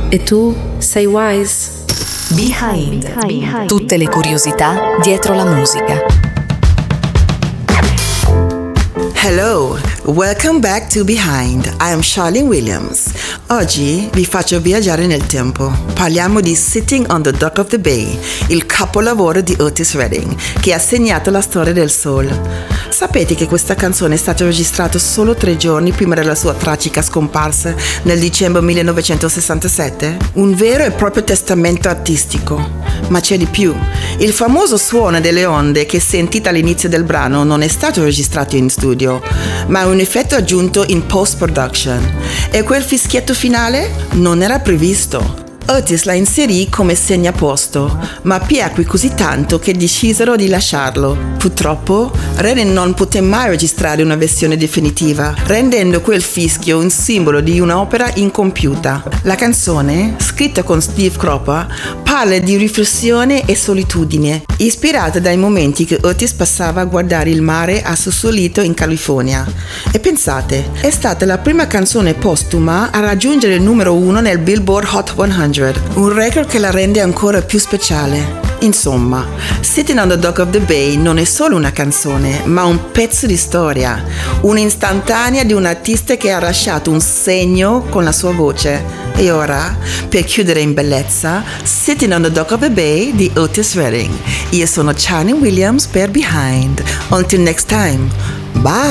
E tu sei Wise? Behind. Tutte le curiosità dietro la musica. Hello, welcome back to Behind. I am Charlene Williams. Oggi vi faccio viaggiare nel tempo. Parliamo di Sitting on the Dock of the Bay, il capolavoro di Otis Redding, che ha segnato la storia del soul. Sapete che questa canzone è stata registrata solo 3 giorni prima della sua tragica scomparsa nel dicembre 1967? Un vero e proprio testamento artistico. Ma c'è di più. Il famoso suono delle onde che sentite all'inizio del brano non è stato registrato in studio, ma è un effetto aggiunto in post-production. E quel fischietto finale non era previsto. Otis la inserì come segnaposto, ma piacque così tanto che decisero di lasciarlo. Purtroppo, Redding non poté mai registrare una versione definitiva, rendendo quel fischio un simbolo di un'opera incompiuta. La canzone, scritta con Steve Cropper, parla di riflessione e solitudine, ispirata dai momenti che Otis passava a guardare il mare assossolito in California. E pensate, è stata la prima canzone postuma a raggiungere il numero 1 nel Billboard Hot 100. Un record che la rende ancora più speciale. Insomma, Sitting on the Dock of the Bay non è solo una canzone, ma un pezzo di storia, un'istantanea di un artista che ha lasciato un segno con la sua voce. E ora, per chiudere in bellezza, Sitting on the Dock of the Bay di Otis Redding. Io sono Charlene Williams per Behind. Until next time, bye!